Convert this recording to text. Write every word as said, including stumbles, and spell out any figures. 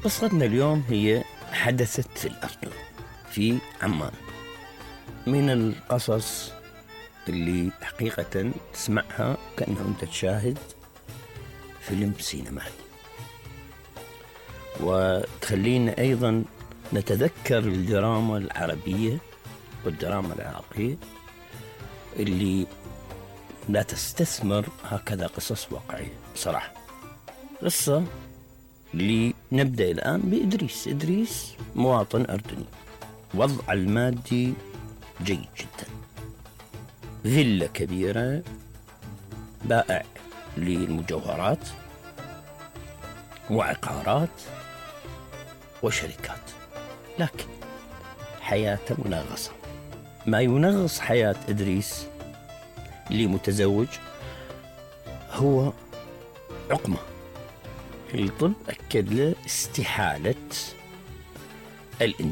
قصتنا اليوم هي حدثت في الأردن في عمان. من القصص اللي حقيقة تسمعها كأنه أنت تشاهد فيلم سينمائي، وتخلينا أيضا نتذكر الدراما العربية والدراما العراقية اللي لا تستثمر هكذا قصص واقعية صراحة. قصة اللي نبدأ الآن بإدريس. إدريس مواطن أردني، وضع المادي جيد جدا، فيلا كبيرة، بائع للمجوهرات وعقارات وشركات، لكن حياته منغصة. ما ينغص حياة إدريس اللي متزوج هو عقمة. الطب أكد له استحالة الإنجاب.